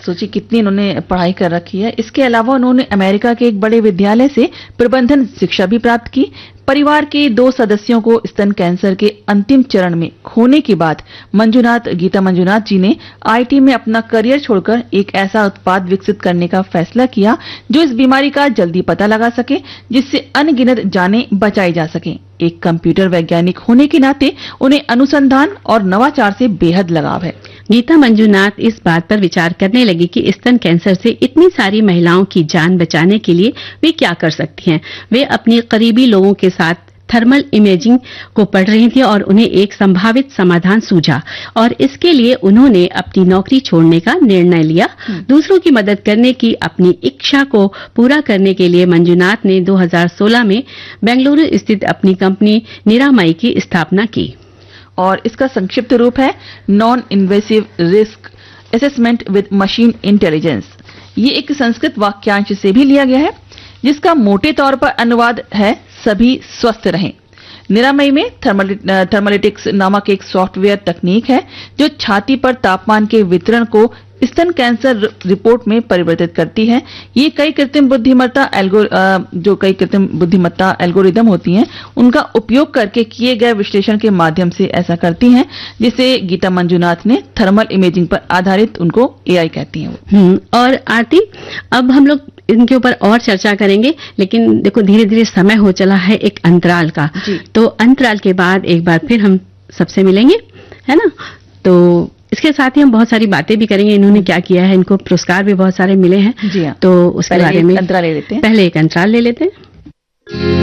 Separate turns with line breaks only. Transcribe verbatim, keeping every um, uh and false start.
सोचिए कितनी इन्होंने पढ़ाई कर रखी है। इसके अलावा उन्होंने अमेरिका के एक बड़े विद्यालय से प्रबंधन शिक्षा भी प्राप्त की। परिवार के दो सदस्यों को स्तन कैंसर के अंतिम चरण में खोने के बाद मंजुनाथ गीता मंजुनाथ जी ने आईटी में अपना करियर छोड़कर एक ऐसा उत्पाद विकसित करने का फैसला किया जो इस बीमारी का जल्दी पता लगा सके, जिससे अनगिनत जानें बचाई जा सके। एक कंप्यूटर वैज्ञानिक होने के नाते उन्हें अनुसंधान और नवाचार से बेहद लगाव है।
गीता मंजुनाथ इस बात पर विचार करने लगी कि स्तन कैंसर से इतनी सारी महिलाओं की जान बचाने के लिए वे क्या कर सकती हैं। वे अपने करीबी लोगों के साथ थर्मल इमेजिंग को पढ़ रही थी और उन्हें एक संभावित समाधान सूझा और इसके लिए उन्होंने अपनी नौकरी छोड़ने का निर्णय लिया। दूसरों की मदद करने की अपनी इच्छा को पूरा करने के लिए मंजुनाथ ने दो हज़ार सोलह में बेंगलुरु स्थित अपनी कंपनी निरामयी की स्थापना की
और इसका संक्षिप्त रूप है non invasive risk assessment with machine intelligence. ये एक संस्कृत वाक्यांश से भी लिया गया है जिसका मोटे तौर पर अनुवाद है सभी स्वस्थ रहें। निरामयी में थर्मलिटिक्स नामक एक सॉफ्टवेयर तकनीक है जो छाती पर तापमान के वितरण को स्तन कैंसर रिपोर्ट में परिवर्तित करती है। ये कई कृत्रिम बुद्धिमत्ता एल्गो जो कई कृत्रिम बुद्धिमत्ता एल्गोरिदम होती हैं उनका उपयोग करके किए गए विश्लेषण के माध्यम से ऐसा करती हैं, जिसे गीता मंजुनाथ ने थर्मल इमेजिंग पर आधारित उनको एआई कहती हैं।
हम्म और आरती, अब हम लोग इनके ऊपर और चर्चा करेंगे, लेकिन देखो धीरे धीरे समय हो चला है एक अंतराल का, तो अंतराल के बाद एक बार फिर हम सबसे मिलेंगे, है ना। तो इसके साथ ही हम बहुत सारी बातें भी करेंगे, इन्होंने क्या किया है, इनको पुरस्कार भी बहुत सारे मिले हैं।
जी हाँ।
तो उसके बारे में
अंतराल ले लेते हैं
पहले एक अंतराल ले लेते हैं।